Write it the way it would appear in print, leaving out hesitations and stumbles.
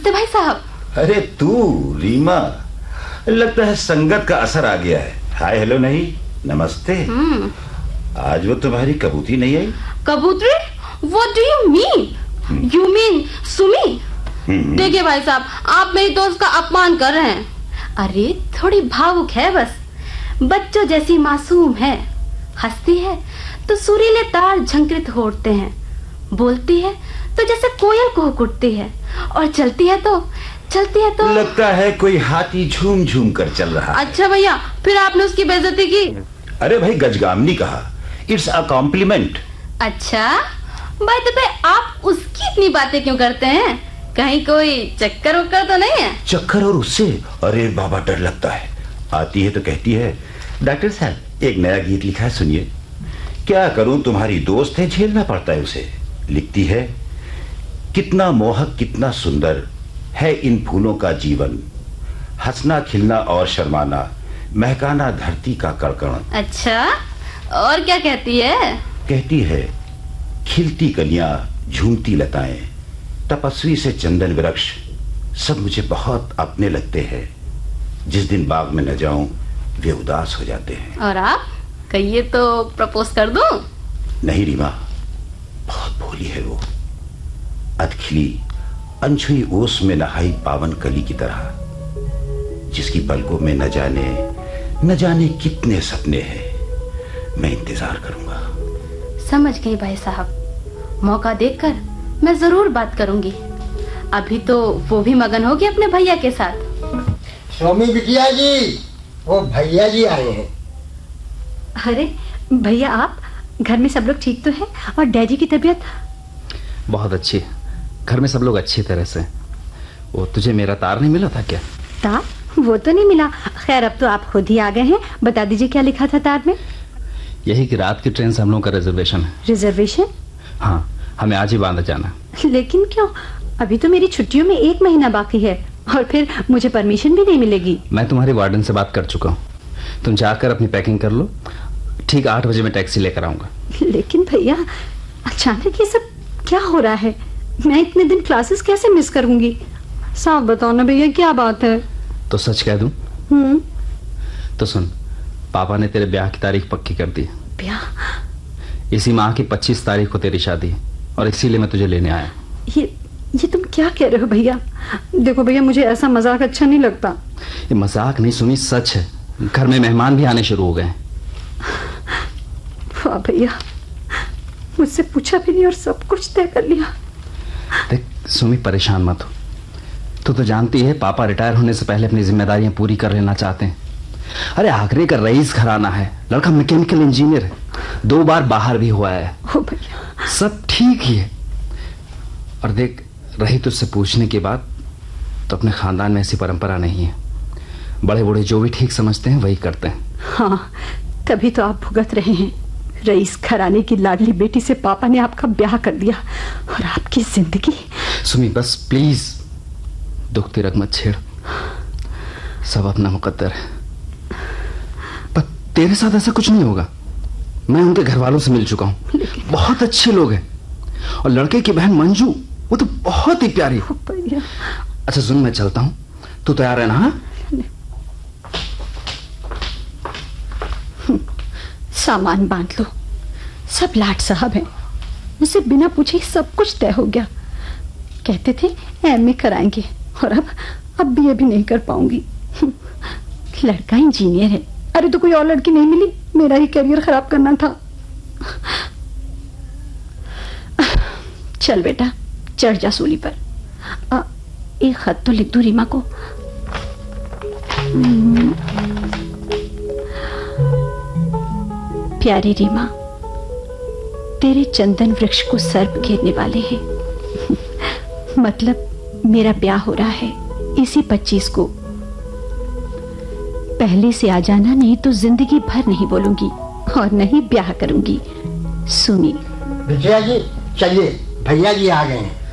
नमस्ते भाई साहब। अरे तू रीमा, लगता है संगत का असर आ गया है। हाय हेलो नहीं, नमस्ते। आज वो तुम्हारी कबूतरी नहीं आई? कबूतरी? What do you mean? You mean Sumi? देखिए भाई साहब, आप मेरी दोस्त का अपमान कर रहे हैं। अरे थोड़ी भावुक है बस, बच्चों जैसी मासूम है। हंसती है तो सुरीले तार झंकृत होते हैं, बोलती है तो जैसे कोयल कुहुक उठती है, और चलती है तो लगता है कोई हाथी झूम झूम कर चल रहा है। अच्छा भैया, फिर आपने उसकी बेइज्जती की? अरे भाई, गजगामनी कहा, इट्स अ कॉम्प्लीमेंट। अच्छा भाई, तो भाई आप उसकी इतनी बातें क्यों करते हैं? कहीं कोई चक्कर वक्कर तो नहीं है? चक्कर और उससे? अरे बाबा, डर लगता है। आती है तो कहती है, डॉक्टर साहब एक नया गीत लिखा है, सुनिए। क्या करूं, तुम्हारी दोस्त है, झेलना पड़ता है उसे। लिखती है, कितना मोहक कितना सुंदर है इन फूलों का जीवन, हंसना खिलना और शर्माना, महकाना धरती का कड़कण। अच्छा, और क्या कहती है? कहती है, खिलती कलियां, झूमती लताएं, तपस्वी से चंदन वृक्ष, सब मुझे बहुत अपने लगते हैं। जिस दिन बाग में न जाऊं वे उदास हो जाते हैं। और आप कहिए तो प्रपोज कर दूं? नहीं रीमा, बहुत भोली है वो, अधखिली अनछुई ओस में नहाई पावन कली की तरह, जिसकी पलकों में न जाने कितने सपने हैं। मैं इंतजार करूंगा। समझ गई भाई साहब, मौका देखकर मैं जरूर बात करूंगी। अभी तो वो भी मगन होगी अपने भैया के साथ। स्वामी बिटिया जी, वो भैया जी आए हैं। अरे भैया, आप घर में सब लोग ठीक तो है? और डैडी की तबीयत? बहुत अच्छी है, घर में सब लोग अच्छी तरह से। वो तुझे मेरा तार नहीं मिला था क्या? तार? वो तो नहीं मिला। खैर, अब तो आप खुद ही आ गए हैं, बता दीजिए क्या लिखा था तार में? यही कि रात की ट्रेन से हम लोगों का रिजर्वेशन है। रिजर्वेशन? हाँ, हमें आज ही बांदा जाना। लेकिन क्यों? अभी तो मेरी छुट्टियों में 1 महीना बाकी है, और फिर मुझे परमिशन भी नहीं मिलेगी। मैं तुम्हारे वार्डन से बात कर चुका हूँ, तुम जाकर अपनी पैकिंग कर लो। ठीक 8 बजे मैं टैक्सी लेकर आऊंगा। लेकिन भैया, अचानक ये सब क्या हो रहा है? मैं इतने दिन क्लासेस कैसे मिस करूंगी? साफ बताओ ना भैया, क्या बात है? तो सच कह दूं? तो सुन, पापा ने तेरे ब्याह की तारीख पक्की कर दी। ब्याह? इसी माह की 25 तारीख को तेरी शादी, और इसीलिए मैं तुझे लेने आया। ये तुम क्या कह रहे हो भैया? देखो भैया, मुझे ऐसा मजाक अच्छा नहीं लगता। ये मजाक नहीं सुमी, सच है। घर में मेहमान भी आने शुरू हो गए। वाह भैया, मुझसे पूछा भी नहीं और सब कुछ तय कर लिया। देख सुमी, परेशान मत हो। तू तो जानती है पापा रिटायर होने से पहले अपनी जिम्मेदारियां पूरी कर लेना चाहते हैं। अरे आगरे का रईस घराना है, लड़का मैकेनिकल इंजीनियर है, 2 बार बाहर भी हुआ है। ओ भैया, सब ठीक ही है। और देख, रही तुझसे पूछने की बात, तो अपने खानदान में ऐसी परंपरा नहीं है। बड़े बूढ़े जो भी ठीक समझते हैं वही करते हैं। हाँ, तभी तो आप भुगत रहे हैं। रईस घराने की लाडली बेटी से पापा ने आपका ब्याह कर दिया, और आपकी जिंदगी। सुमी बस प्लीज, दुख तिरक मत छेड़, सब अपना मुकद्दर है। पर तेरे साथ ऐसा कुछ नहीं होगा। मैं उनके घर वालों से मिल चुका हूँ, बहुत अच्छे लोग हैं। और लड़के की बहन मंजू, वो तो बहुत ही प्यारी है। अच्छा सुन, मैं चलता हूँ, तू तैयार है ना? हाँ, सामान बांध लो, सब लाट साहब हैं। मुझसे बिना पूछे सब कुछ तय हो गया। कहते थे एमए कराएंगे, और अब भी अभी नहीं कर पाऊंगी। लड़का इंजीनियर है। अरे तो कोई और लड़की नहीं मिली, मेरा ही करियर खराब करना था। चल बेटा, चढ़ जा सूली पर। एक खत तो लिख दूं रीमा को। प्यारी रीमा, तेरे चंदन वृक्ष को सर्प घेरने वाले हैं। मतलब मेरा ब्याह हो रहा है इसी 25 को। पहले से आ जाना, नहीं तो जिंदगी भर नहीं बोलूंगी और नहीं ब्याह करूंगी। सुनी। बिटिया जी चलिए, भैया जी आ गए हैं।